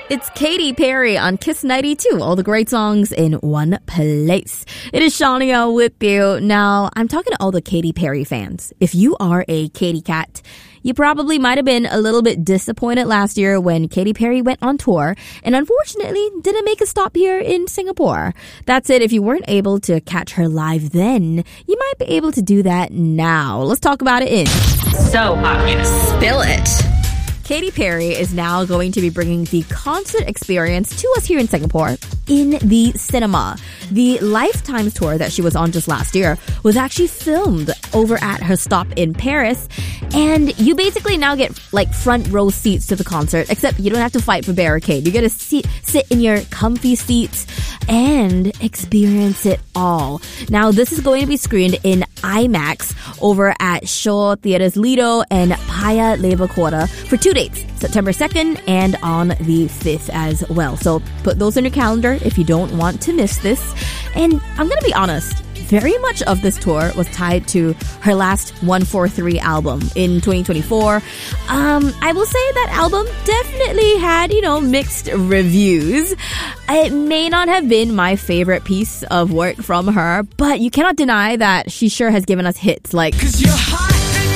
It's Katy Perry on Kiss 92. All the great songs in one place. It is Shania with you. Now, I'm talking to all the Katy Perry fans. If you are a Katy cat, you probably might have been a little bit disappointed last year when Katy Perry went on tour and unfortunately didn't make a stop here in Singapore. That's it. If you weren't able to catch her live then, you might be able to do that now. Let's talk about it in So Hot. Spill it. Katy Perry is now going to be bringing the concert experience to us here in Singapore in the cinema. The Lifetime tour that she was on just last year was actually filmed over at her stop in Paris. And you basically now get like front row seats to the concert, except you don't have to fight for barricade. You get to sit in your comfy seats and experience it all. Now, this is going to be screened in IMAX over at Shaw Theatres Lido and Paya Lebar Quarter for 2 days, September 2nd and on the 5th as well. So put those in your calendar if you don't want to miss this. And I'm going to be honest, very much of this tour was tied to her last 143 album in 2024. I will say that album definitely had, mixed reviews. It may not have been my favorite piece of work from her, but you cannot deny that she sure has given us hits like 'Cause you're hot and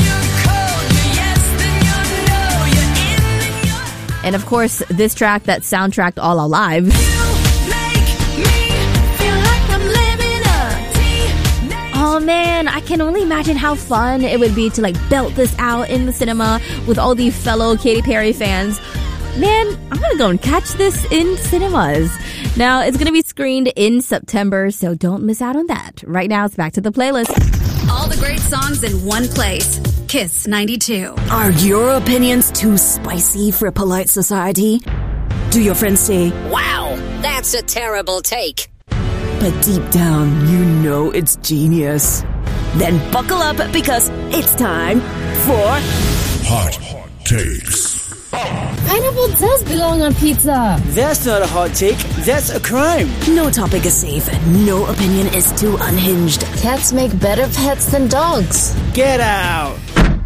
you're cold, you're yes, then you're no, you're in, then you're and of course this track that soundtracked all our lives. Oh man, I can only imagine how fun it would be to belt this out in the cinema with all the fellow Katy Perry fans. Man, I'm gonna go and catch this in cinemas. Now, it's gonna be screened in September, so don't miss out on that. Right now, it's back to the playlist. All the great songs in one place. Kiss 92. Are your opinions too spicy for polite society? Do your friends say, Wow, that's a terrible take. but deep down, you know it's genius? Then buckle up because it's time for Hot Takes. Pineapple does belong on pizza. That's not a hot take. That's a crime. No topic is safe, no opinion is too unhinged. Cats make better pets than dogs. Get out.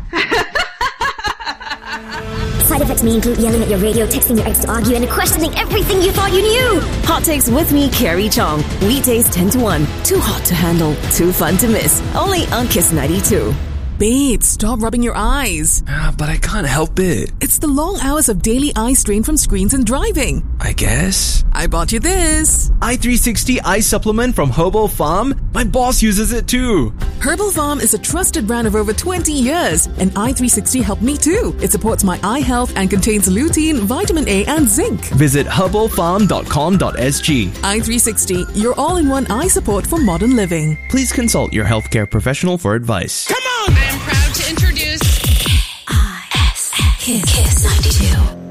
Side effects may include yelling at your radio, texting your ex to argue, and questioning everything you thought you knew. Hot Takes with me, Carrie Chong. Weekdays 10 to 1. Too hot to handle, too fun to miss. Only on Kiss 92. Babe, stop rubbing your eyes. But I can't help it. It's the long hours of daily eye strain from screens and driving. I guess. I bought you this. i360 Eye Supplement from Herbal Farm. My boss uses it too. Herbal Farm is a trusted brand of over 20 years. And i360 helped me too. It supports my eye health and contains lutein, vitamin A, and zinc. Visit herbalfarm.com.sg. i360, your all-in-one eye support for modern living. Please consult your healthcare professional for advice. Come on! I am proud to introduce Kiss 92.